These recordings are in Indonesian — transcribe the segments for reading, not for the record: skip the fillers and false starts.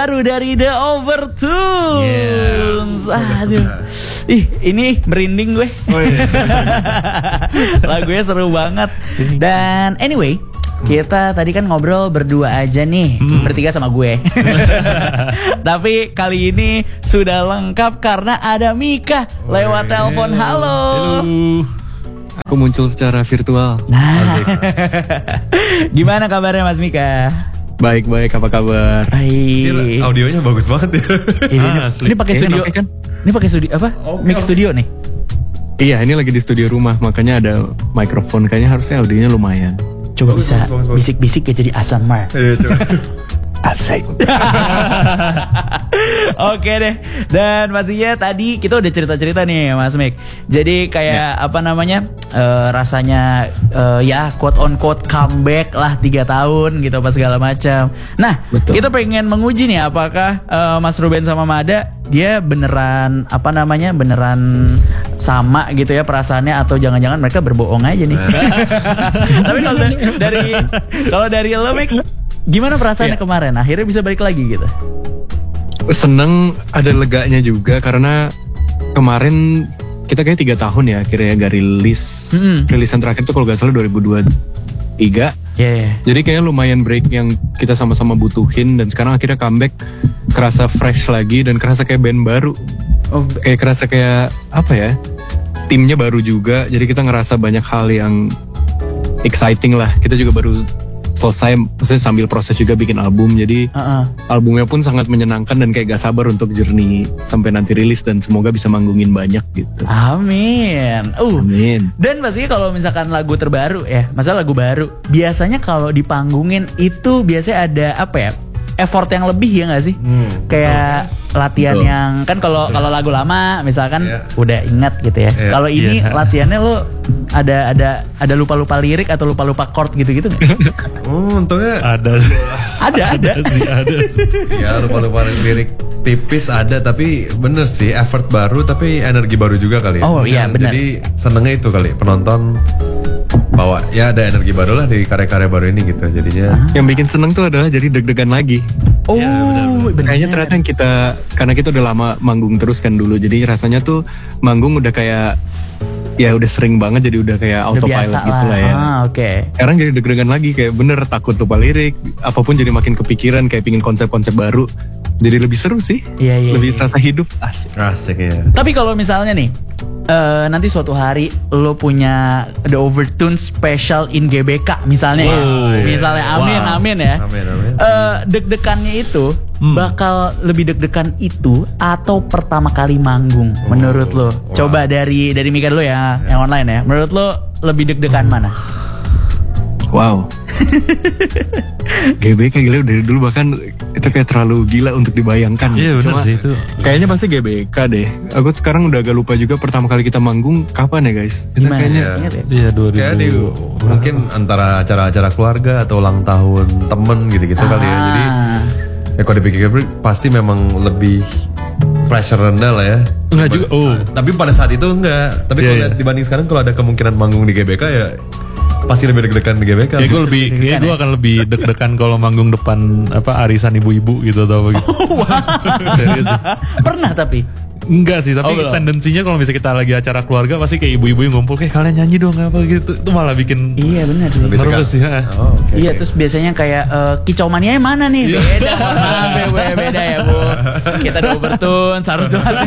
terbaru dari The Overtones. Aduh. Ih, ini merinding gue. Oh, iya. Lagunya seru banget. Dan anyway, kita tadi kan ngobrol berdua aja nih, bertiga sama gue. Tapi kali ini sudah lengkap karena ada Mika lewat telepon. Halo. Aku muncul secara virtual. Nah, gimana kabarnya Mas Mika? Baik-baik, apa kabar? Baik. Audionya bagus banget ya. Ini pakai studio kan? Ini pakai studio apa? Mix studio nih. Iya, ini lagi di studio rumah, makanya ada mikrofon. Kayaknya harusnya audionya lumayan. Coba Bagus, bisa bagus. bisik-bisik ya jadi ASMR. Iya, coba. Asik. Oke deh. Dan pastinya tadi kita udah cerita-cerita nih Mas Mik. Jadi kayak apa namanya, rasanya ya quote on quote comeback lah 3 tahun gitu apa segala macam. Nah, Betul. kita pengen menguji nih apakah Mas Ruben sama Mada dia beneran apa namanya, beneran sama gitu ya perasaannya, atau jangan-jangan mereka berbohong aja nih. Tapi kalau dari lo Mik, gimana perasaannya kemarin? Akhirnya bisa balik lagi gitu. Seneng, ada leganya juga karena kemarin kita kayak 3 tahun ya akhirnya gak rilis. Rilisan terakhir tuh kalau gak salah 2023. Yeah. Jadi kayak lumayan break yang kita sama-sama butuhin, dan sekarang akhirnya comeback, kerasa fresh lagi dan kerasa kayak band baru. Kayak kerasa kayak apa ya, timnya baru juga, jadi kita ngerasa banyak hal yang exciting lah. Kita juga baru selesai, maksudnya sambil proses juga bikin album, jadi albumnya pun sangat menyenangkan dan kayak gak sabar untuk journey sampai nanti rilis, dan semoga bisa manggungin banyak gitu. Amin. Amin. Dan pastinya kalau misalkan lagu terbaru ya, masalah lagu baru, biasanya kalau dipanggungin itu biasanya ada apa ya, effort yang lebih ya nggak sih? Kayak latihan yang kan kalau lagu lama misalkan udah ingat gitu ya. Kalau ini latihannya lo ada lupa-lupa lirik atau lupa-lupa chord gitu-gitu nggak? Untungnya ada. Ya lupa-lupa lirik tipis ada, tapi bener sih effort baru tapi energi baru juga kali ya. Oh iya benar. Jadi senengnya itu kali penonton bawa ya ada energi baru lah di karya-karya baru ini gitu jadinya. Yang bikin seneng tuh adalah jadi deg-degan lagi. Oh bener. Kayaknya ternyata yang karena kita udah lama manggung terus kan dulu, jadi rasanya tuh manggung udah kayak ya udah sering banget, jadi udah kayak autopilot gitu lah ya. Oke. Sekarang jadi deg-degan lagi, kayak bener takut lupa lirik, apapun jadi makin kepikiran, kayak pingin konsep-konsep baru. Jadi lebih seru sih. Iya. Lebih terasa hidup. Asik ya. Tapi kalau misalnya nih nanti suatu hari lo punya The Overtones special in GBK misalnya misalnya amin ya. Amin. Deg-degannya itu bakal lebih deg-degan itu atau pertama kali manggung menurut lo? Coba dari Mika dulu ya, yang online ya. Menurut lo lebih deg-degan mana? Wow. GBK gila dari dulu, bahkan itu kayak terlalu gila untuk dibayangkan. Iya benar sih itu. Kayaknya pasti GBK deh. Aku sekarang udah agak lupa juga pertama kali kita manggung kapan ya guys. Kita Gimana? kayaknya Ingat ya? Iya 2000. Kayak mungkin antara acara-acara keluarga atau ulang tahun temen gitu-gitu kali ya. Jadi ya kalau dipikir-pikir pasti memang lebih pressure rendah lah ya. Enggak juga. Tapi pada saat itu enggak. Tapi kalau lihat dibanding sekarang, kalau ada kemungkinan manggung di GBK ya pasti lebih deg-degan di GBK. Gue akan lebih deg-degan kalau manggung depan arisan ibu-ibu gitu atau apa gitu. Serius sih. Pernah tapi Enggak sih, tapi tendensinya kalau misalnya kita lagi acara keluarga pasti kayak ibu-ibu yang ngumpul kayak kalian nyanyi dong apa gitu. Itu malah bikin iya benar sih. nervous sih. Iya, terus biasanya kayak kicau mania mana nih? Beda ya Bu. Kita The Overtones harus jelasin.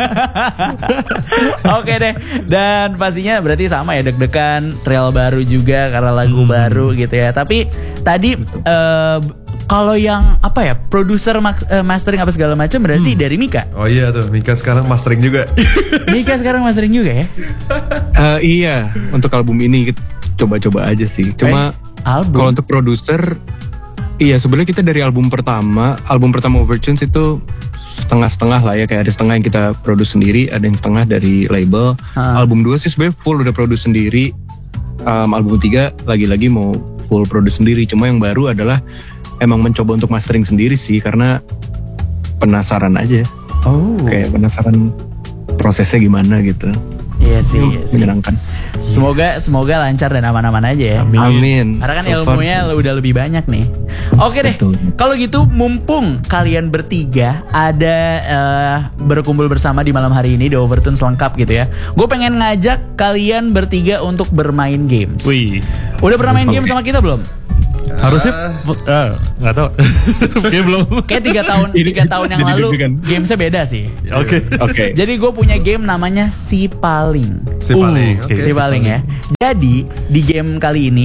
Oke deh. Dan pastinya berarti sama ya, deg-degan, trail baru juga karena lagu baru gitu ya. Tapi tadi kalau yang apa ya, produser mastering apa segala macam berarti dari Mika. Oh iya tuh, Mika sekarang mastering juga. Mika sekarang mastering juga ya? Iya, untuk album ini coba-coba aja sih. Cuma kalau untuk produser, iya sebenarnya kita dari album pertama Overtones itu setengah-setengah lah ya, kayak ada setengah yang kita produce sendiri, ada yang setengah dari label. Album 2 sih sebenarnya full udah produce sendiri. Album 3 lagi-lagi mau full produce sendiri. Cuma yang baru adalah emang mencoba untuk mastering sendiri sih, karena penasaran aja. Kayak penasaran prosesnya gimana gitu. Iya sih. Menyenangkan. Semoga lancar dan aman-aman aja ya. Amin. Karena kan So far, ilmunya udah lebih banyak nih. Oke deh. Kalau gitu mumpung kalian bertiga ada berkumpul bersama di malam hari ini di Overtune lengkap gitu ya. Gue pengen ngajak kalian bertiga untuk bermain games. Wih. Udah pernah main game sama kita belum? Harusnya nggak tahu. Kayak belum. Kayak 3 tahun yang lalu gamesnya beda sih. Oke. Jadi gue punya game namanya Si Paling. Si Paling. Oke. Si Paling ya. Jadi di game kali ini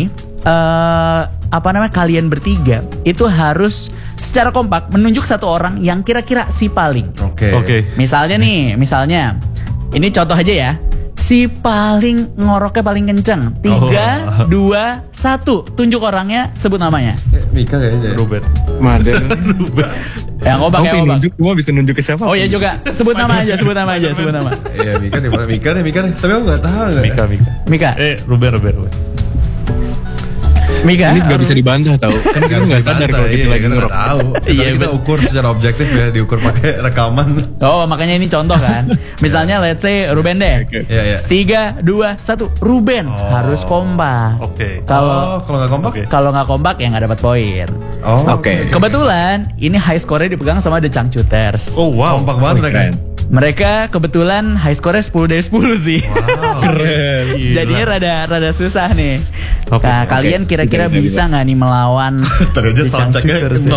kalian bertiga itu harus secara kompak menunjuk satu orang yang kira-kira si paling. Oke. Misalnya ini contoh aja ya. Si paling ngoroknya paling kenceng. 3, 2, 1. Tunjuk orangnya, sebut namanya. Mika kayaknya. Ruben. Mada. Yang ngobak. Nunjuk, semua bisa nunjuk ke siapa? Oh iya juga. Sebut nama aja. Sebut nama. Iya, Mika di mana? Mika nih. Tapi aku nggak tahu. Mika. Ruben. Mika. Ini nggak bisa dibantah tahu. Kan kita nggak sadar kalau kita lagi ngerok. Tahu. Kita ukur secara objektif ya, diukur pakai rekaman. Oh, makanya ini contoh kan. Misalnya let's say Ruben deh. Iya. 3, 2, 1. Ruben harus kompak. Oke. Kalau nggak kompak? Kalau nggak kompak ya nggak dapat poin. Oke. Kebetulan ini high score-nya dipegang sama The Changcuters. Oh wow. Kompak banget mereka. Mereka kebetulan high score-nya 10 dari 10 sih. Wow. Keren. Jadinya rada susah nih. Oke, Nah, kalian kira-kira bisa nggak nih melawan Tadi aja The soundcheck-nya Changcuters ya?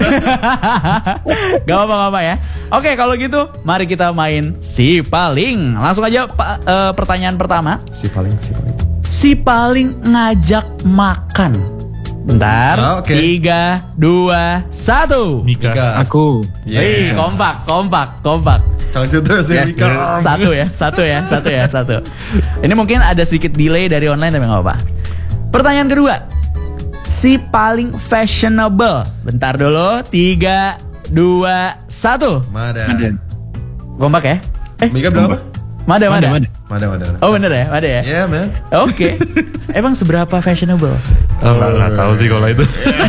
0. Gak apa-apa ya. Oke, kalau gitu mari kita main Si Paling. Langsung aja pertanyaan pertama. Si paling. Si Paling ngajak makan. Bentar. Oke. 3, 2, 1. Mika. Aku. Wih, kompak. Changcuters ya Mika. Satu. Ini mungkin ada sedikit delay dari online tapi gak apa-apa. Pertanyaan kedua. Si paling fashionable. Bentar dulu. 3, 2, 1. Mada. Kompak ya? Mika bilang apa? Mada. Mada. Oh bener ya? Mada ya? Yeah, man. Oke. Emang seberapa fashionable? Nggak tahu sih kalau itu.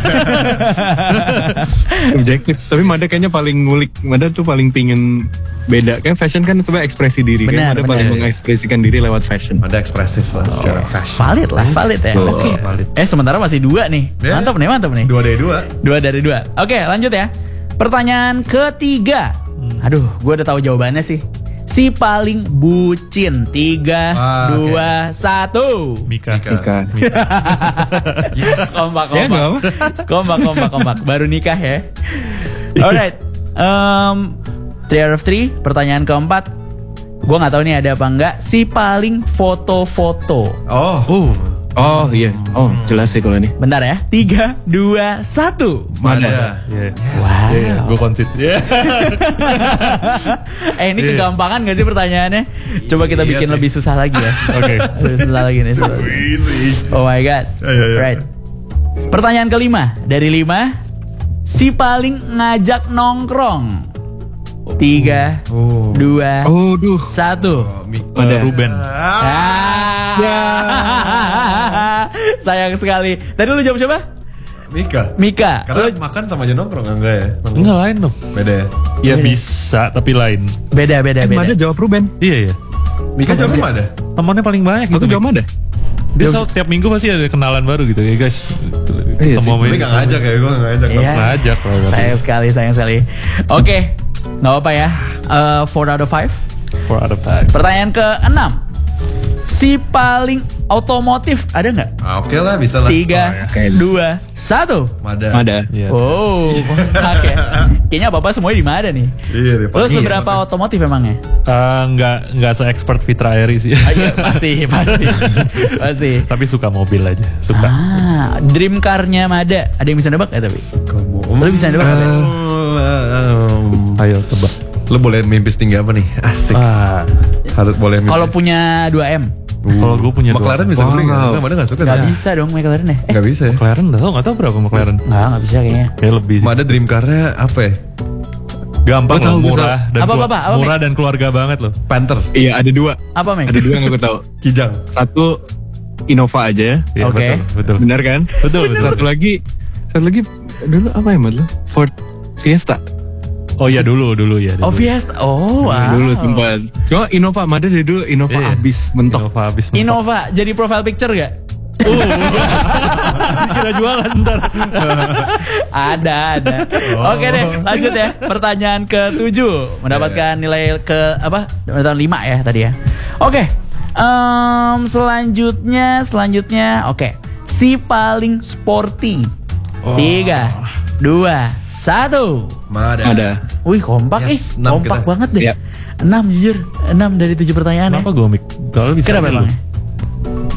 Objektif. Tapi Mada kayaknya paling ngulik. Mada tuh paling pingin beda. Kayak fashion kan sebenarnya ekspresi diri. Benar, Mada paling mengekspresikan diri lewat fashion. Mada ekspresif lah secara fashion. Valid ya. Oke. Valid. Sementara masih 2 nih. Ya. Mantap nih. 2 dari 2. 2 dari 2. Oke, lanjut ya. Pertanyaan ketiga. Aduh, gue udah tahu jawabannya sih. Si paling bucin. 3, 2, 1. Mika. Kompak. Ya, nggak apa. Kompak. Baru nikah ya. Alright. 3 out of 3. Pertanyaan keempat. Gue nggak tahu nih ada apa enggak. Si paling foto-foto. Oh iya. Oh jelas sih kalau ini. Bentar ya. 3, 2, 1. Mada. Wow. Gue konsit. Ini kegampangan gak sih pertanyaannya? Coba kita bikin lebih susah lagi ya. Oke. Susah lagi nih. Oh my god. Right. Pertanyaan kelima dari 5. Si paling ngajak nongkrong. 3, 2, 1. Ruben. Sayang sekali. Tadi lu jawab siapa? Mika. Karena makan sama aja nongkrong enggak ya? Enggak lain dong. Beda ya? Ya bisa tapi lain. Beda. Mada jawab Ruben. Iya. Mika jawabnya Mada? Temannya paling banyak Aku gitu. jawab Mada. Dia tiap minggu pasti ada kenalan baru gitu ya guys. Iya sih. Tapi gak ngajak ya, gue gak ngajak. Iya. Ngajak lah. Sayang sekali. Oke, nggak apa ya. 4 out of 5. 4 out of 5. Pertanyaan ke-6. Si paling otomotif ada nggak? Oke lah, bisa lah. 3, 2, 1. Mada. Iya. Oh, oke. Kayaknya apa-apa semuanya di Mada nih. Iya deh. Lo seberapa otomotif emangnya? Nggak se-expert Fitra Eri sih. Iya, pasti. Tapi suka mobil aja. Suka. Dream car-nya Mada. Ada yang bisa nebak ya tapi? Lo bisa nebak nggak? Ayo tebak. Lo boleh mimpi setinggi apa nih? Asik. Harus boleh mimpi. Kalau punya 2M. Kalau gue punya McLaren bisa beli nggak? Mada nggak suka. Gak bisa dong McLaren ya? Nggak bisa ya? McLaren nggak tahu berapa McLaren. Nggak bisa kayaknya. Kayak lebih. Mada dream car-nya apa ya? Gampang Gua tahu, loh, gua murah dan Apa, murah dan keluarga banget loh. Panther. Iya ada 2. Apa Mek? Ada 2 yang aku tahu. Kijang. Satu Innova aja ya. Iya, Oke. betul. Benar kan? Betul. Satu lagi dulu apa ya Mad lo? Ford Fiesta. Oh iya dulu ya. Oh Fiesta. Oh wow. Dulu sempat. Cuma Innova Mada dari dulu Innova abis mentok. Innova jadi profile picture gak? Kira jualan ntar. Ada. Oke deh, lanjut ya. Pertanyaan ke-7 mendapatkan nilai mendapatkan 5 ya tadi ya. Oke. Selanjutnya oke. Si paling sporty. 3, 2, 1. Mada. Wih kompak Yes, kompak kita. banget deh. Yep. 6 jujur, 6 dari 7 pertanyaan. Kenapa gue mik? Kalau bisa Kenapa emang?